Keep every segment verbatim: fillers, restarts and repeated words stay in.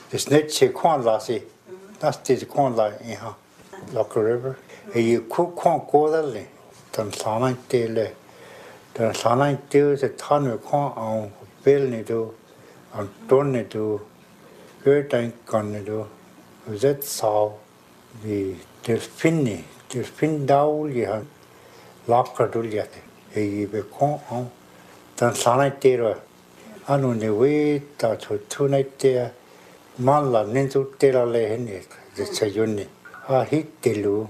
Dus net je kwam laat dat is kwam laat ja Lock River en je kwam koordelen dan samen delen dan samen delen ze tanden kwam aan bel niet door aan ton niet door geurtijn kan niet door zet zou die delfine delfin daul je lakker door je en je bekwam aan dan samen delen aan de way dat het toen het man la nintu tera le hene de chayunni a hitelu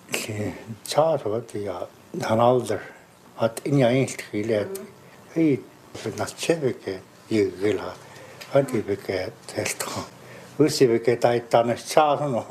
charo dia hanalder at inya inskile ei na cheveke yegela ati beke teltra usi beke tai tan charo no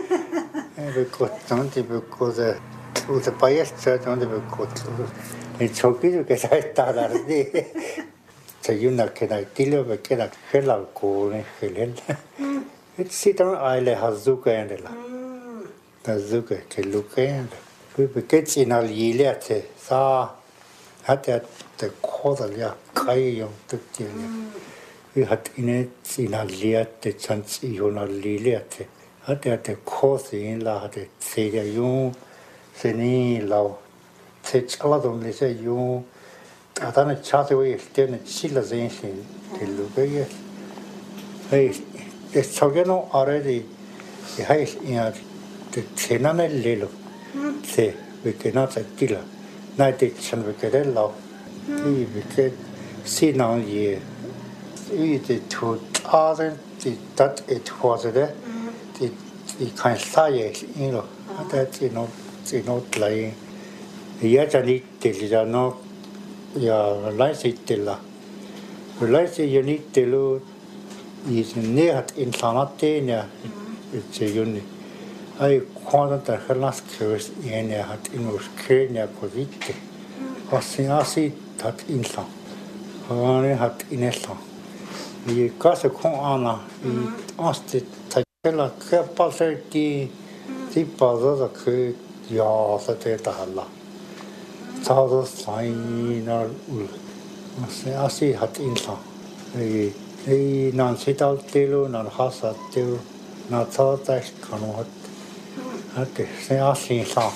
e ko tanti beko de u de paestra donde beko e choki ke sai tarar di chayunna ke dai tilo beke da helal ko ne helel It's sit on isle hazuka and la. Hazuka ke luka and we get in al yilete sa had at the quarter ya kai yong to tell. We had in it in al liat the chance yon al liliate. Had at the course in la had it say ya yon seni lao. Take a lot of me say yon. I don't know chat away still in Chila Zensin till Luka. Hey. The Sogeno already has in the Tenane Lilo. Say, we cannot a killer. Night action we get a law. We get see now ye. We did two thousand that it was there. The kind science, you know, that you know, you know, lying. Yet I need till no, yeah, lies it till. Realize you need to look. Is near in Sanatania, it's a unit. I quantum the Hellas curse in a hat in Australia cosite. Osinasi that in San. Only hat in a song. We got a con honor, we asked it Takela capacity, the puzzle the yaw the Hala. Thousand sign or Osinasi hat in San. Ei nan sital telu nan hasa telu nan thata kanot ate se asin sa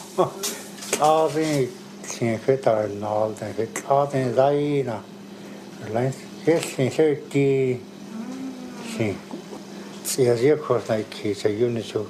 asin sin feta nal den fet asin zaina lain sin se ti sin si azia kos nai ki se uniso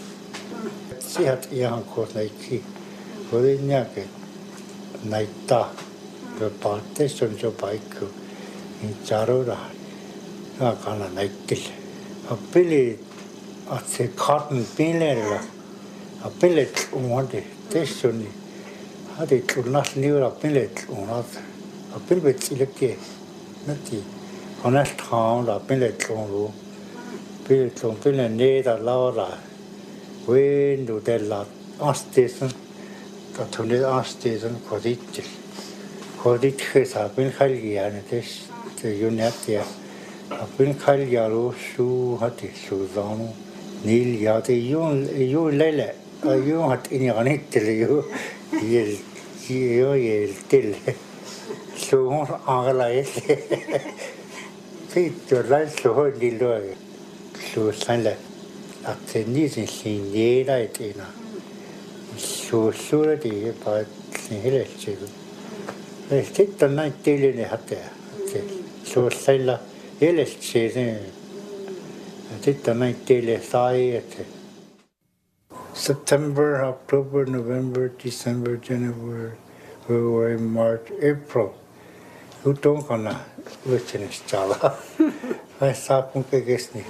si hat ihan kos nai ki ode nya ke nai ta pe parte son jo bike in charora I can't like it. A billy at the cotton pinner, a billet on the testimony. Had it could not leave a billet or not. A billet selected, not the honest town, a billet on room. Billet on billet near the Laura. When do they lot on station? Got to the on station, cause it. Cause it has a bill highly and it is the unit there. Apin khal yaro su hati suzano nil yate yon yo lele yo hat in yanit yo yel yo yel til so hon angala ese fi to la so ho lilo so sanle ateni sin sin ye la etina so so de pa sin hele chido este tanai tele ne hatte so sala Ele season, I did the night daily society. September, October, November, December, January, February, March, April. Who don't gonna which in Chala? I saw Punkagisni.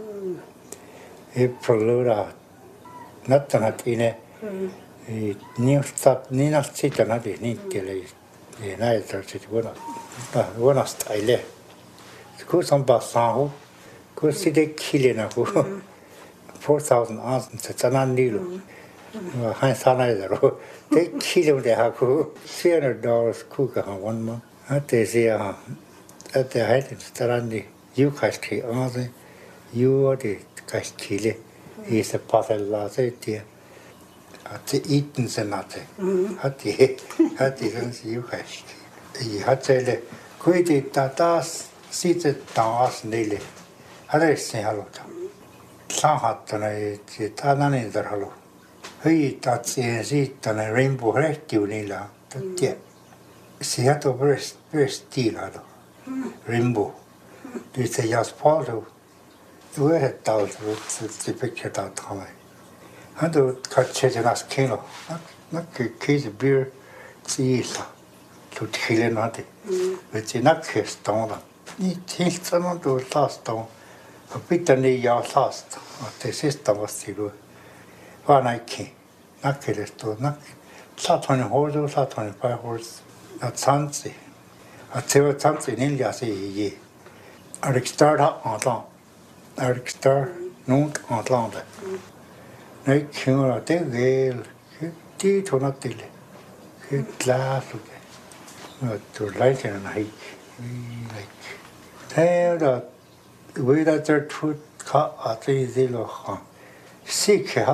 April, Lura, not not in a new stop, Nina Sita, not in Italy. The United States, one of style. Go some bassan, go see the killing of four thousand ounces, it's an anilo. Hansanaizer, they kill him, they have three hundred dollars cook on one month. At the Zia, at the height of Starandi, you catch key on the you are the catch kill. He's a puzzle last year. At the Eaton's and nothing. At the at the you catch. He had said, quit it, tatas. See the dance nearly. I don't say hello. saahatana et tanani daralo hei tatsi siitana rainbow rehtiunilla tattia siato breast breastilado rainbow this is part we had thought the picture that time hando katchenas kino nak kids beer siisa to khilenate which nak stone ni tiltsana to last a pitani ya last the system was still Vanaki, Nakilesto, Nak, Saturn horse, Saturn five horse, at Sansi, at Sever Sansi in Yasi, Eric Star on land, Eric Star, noon on land. Night came a day gale, tea to not till it laugh again. To light and night, like, tell that the way that their truth cut at the zero, seek